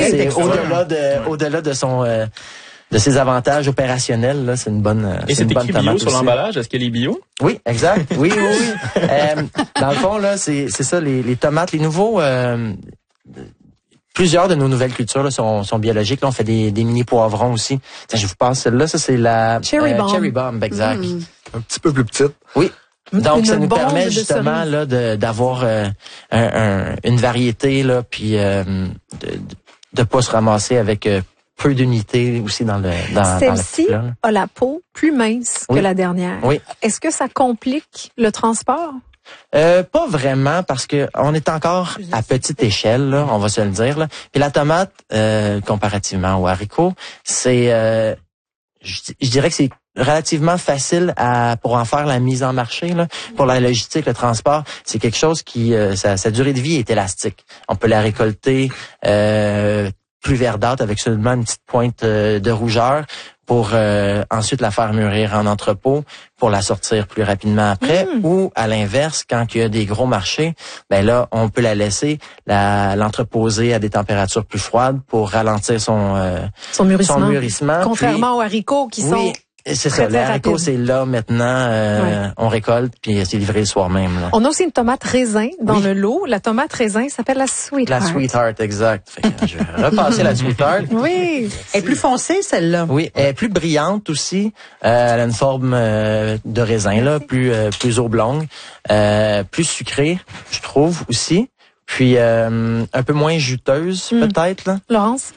c'est au-delà de son de ses avantages opérationnels, là, c'est une bonne Et c'est écrit bio sur l'emballage, est-ce qu'elle est bio? Oui, exact. Oui. Dans le fond, là, c'est ça, les tomates, les nouveaux plusieurs de nos nouvelles cultures là, sont biologiques. Là, on fait des mini poivrons aussi. Tiens, je vous passe celle-là, ça c'est la Cherry Bomb, exact. Un petit peu plus petite. Oui. Donc, ça nous permet de justement là d'avoir une variété là, puis de pas se ramasser avec peu d'unités aussi dans Celle-ci a la peau plus mince que la dernière. Oui. Est-ce que ça complique le transport? Pas vraiment parce que on est encore à petite échelle, là, on va se le dire. Là. Puis la tomate, comparativement au haricot, c'est, je dirais que c'est relativement facile pour en faire la mise en marché. Là. Pour la logistique, le transport, c'est quelque chose qui, sa durée de vie est élastique. On peut la récolter plus verdâtre avec seulement une petite pointe de rougeur pour ensuite la faire mûrir en entrepôt pour la sortir plus rapidement après, ou à l'inverse, quand il y a des gros marchés, ben là, on peut la laisser l'entreposer à des températures plus froides pour ralentir son mûrissement. Contrairement aux haricots qui sont c'est ça, les haricots, c'est là maintenant, on récolte puis c'est livré le soir même. Là. On a aussi une tomate raisin dans le lot. La tomate raisin s'appelle la Sweetheart. La Sweetheart, exact. Fait que je vais repasser la Sweetheart. Oui. Elle est plus foncée, celle-là. Oui, elle est plus brillante aussi. Elle a une forme de raisin, là, plus oblongue, plus sucrée, je trouve aussi. Puis un peu moins juteuse, peut-être. Là. Laurence?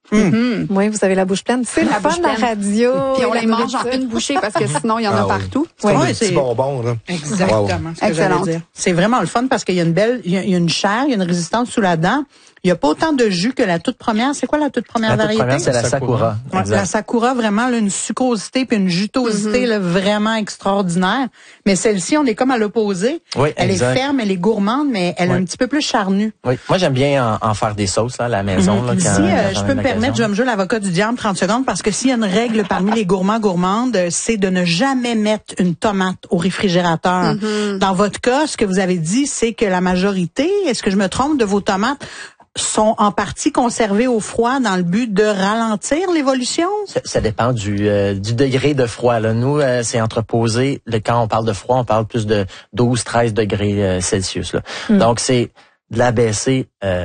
Oui, vous avez la bouche pleine. C'est la fun de la radio. Puis on les mange en une bouchée parce que sinon, il y en a partout. C'est comme des petits bonbons, là. Exactement. Ce que j'allais dire. C'est vraiment le fun parce qu'il y a il y a une chair, il y a une résistance sous la dent. Il n'y a pas autant de jus que la toute première. C'est quoi la toute première variété? La toute première, c'est la Sakura. Ouais, la Sakura, vraiment, là, une sucrosité puis une jutosité là, vraiment extraordinaire. Mais celle-ci, on est comme à l'opposé. Oui, elle est ferme, elle est gourmande, mais elle est un petit peu plus charnue. Oui, moi j'aime bien en faire des sauces là, à la maison. Là, si je peux me permettre, je vais me jouer l'avocat du diable 30 secondes parce que s'il y a une règle parmi les gourmandes, c'est de ne jamais mettre une tomate au réfrigérateur. Dans votre cas, ce que vous avez dit, c'est que la majorité, est-ce que je me trompe, de vos tomates sont en partie conservées au froid dans le but de ralentir l'évolution? Ça dépend du degré de froid. Là. Nous, c'est entreposé. Quand on parle de froid, on parle plus de 12-13 degrés Celsius. Là. Donc, c'est de l'abaisser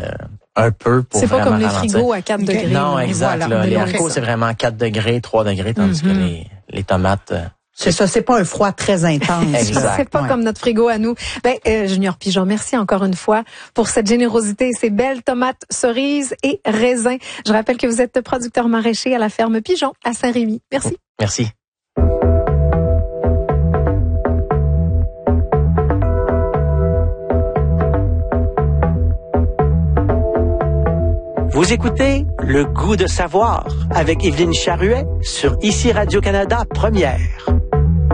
un peu pour c'est vraiment pas comme les ralentir. frigos à 4 degrés. Non, exact. Voilà, là. Les haricots, c'est vraiment 4 degrés, 3 degrés, tandis que les tomates... C'est ça, c'est pas un froid très intense. Exact. C'est pas comme notre frigo à nous. Junior Pigeon, merci encore une fois pour cette générosité et ces belles tomates cerises et raisins. Je rappelle que vous êtes producteur maraîcher à la ferme Pigeon à Saint-Rémy. Merci. Merci. Vous écoutez Le goût de savoir avec Évelyne Charruet sur ICI Radio-Canada Première.